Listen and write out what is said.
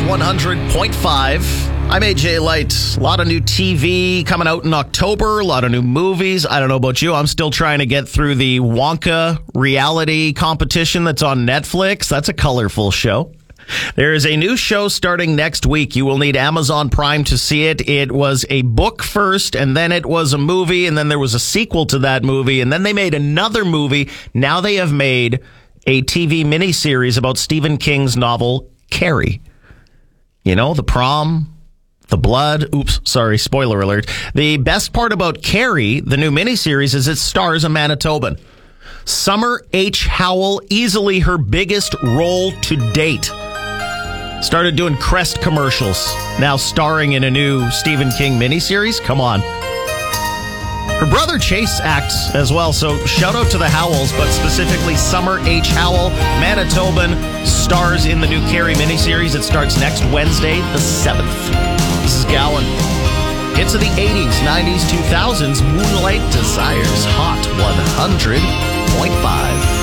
100.5. I'm AJ Light. A lot of new TV coming out in October, a lot of new movies. I don't know about you. I'm still trying to get through the Wonka reality competition that's on Netflix. That's a colorful show. There is a new show starting next week. You will need Amazon Prime to see it. It was a book first, and then it was a movie, and then there was a sequel to that movie, and then they made another movie. Now they have made a TV miniseries about Stephen King's novel, Carrie. You know, the prom, the blood. Oops, sorry, spoiler alert. The best part about Carrie, the new miniseries, is it stars a Manitoban. Summer H. Howell, easily her biggest role to date. Started doing Crest commercials, now starring in a new Stephen King miniseries. Come on. Her brother Chase acts as well, so shout out to the Howells, but specifically Summer H. Howell, Manitoban, stars in the new Carrie miniseries. It starts next Wednesday, the 7th. This is Gowan. Hits of the 80s, 90s, 2000s, Moonlight Desires, Hot 100.5.